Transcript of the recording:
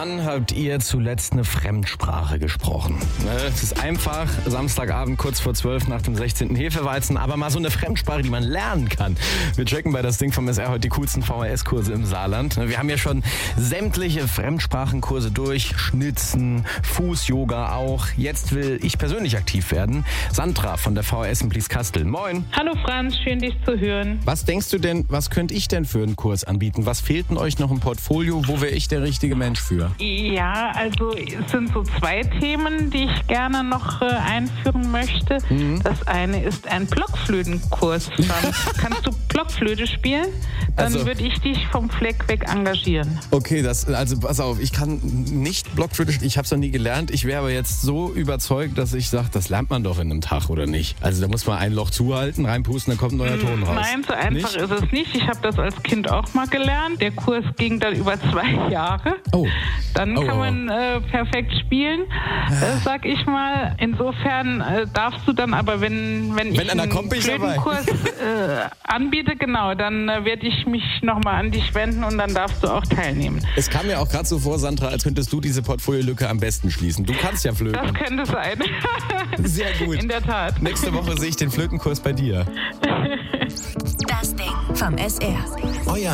Wann habt ihr zuletzt eine Fremdsprache gesprochen? Es ist einfach, Samstagabend kurz vor 12 nach dem 16. Hefeweizen, aber mal so eine Fremdsprache, die man lernen kann. Wir checken bei das Ding vom SR heute die coolsten VHS-Kurse im Saarland. Wir haben ja schon sämtliche Fremdsprachenkurse durch, Schnitzen, Fuß-Yoga auch. Jetzt will ich persönlich aktiv werden. Sandra von der VHS in Blieskastel. Moin. Hallo Franz, schön dich zu hören. Was denkst du denn, was könnte ich denn für einen Kurs anbieten? Was fehlt denn euch noch im Portfolio? Wo wäre ich der richtige Mensch für? Ja, also es sind so zwei Themen, die ich gerne noch einführen möchte. Das eine ist ein Blockflötenkurs. Kannst du Blockflöte spielen? Dann würde ich dich vom Fleck weg engagieren. Okay, also pass auf, ich kann nicht Blockflöte spielen, ich habe es noch nie gelernt. Ich wäre aber jetzt so überzeugt, dass ich sage, das lernt man doch in einem Tag, oder nicht? Also da muss man ein Loch zuhalten, reinpusten, dann kommt ein neuer Ton raus. Nein, so einfach ist es nicht. Ich habe das als Kind auch mal gelernt. Der Kurs ging dann über 2 Jahre. Dann kann man perfekt spielen, sag ich mal. Insofern darfst du dann aber, wenn ich einen Flötenkurs anbiete, genau, dann werde ich mich nochmal an dich wenden und dann darfst du auch teilnehmen. Es kam mir auch gerade so vor, Sandra, als könntest du diese Portfoliolücke am besten schließen. Du kannst ja flöten. Das könnte sein. Sehr gut. In der Tat. Nächste Woche sehe ich den Flötenkurs bei dir. Das Ding vom SR. Euer